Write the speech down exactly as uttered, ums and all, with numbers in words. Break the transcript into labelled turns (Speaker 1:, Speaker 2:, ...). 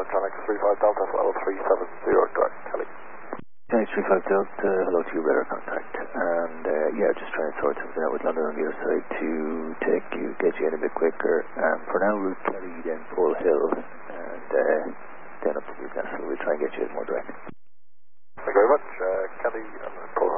Speaker 1: Tronic three five Delta, level three seven zero, direct Kelly.
Speaker 2: Kelly three five Delta, hello to you, radar contact. And uh, yeah, just trying to sort something out with London on the other side to take you, get you in a bit quicker. Um, for now, route Kelly, then Pole Hill, and uh, then up to Newcastle. We'll try and get you in more direct.
Speaker 1: Thank you very much. Uh, Kelly and Pole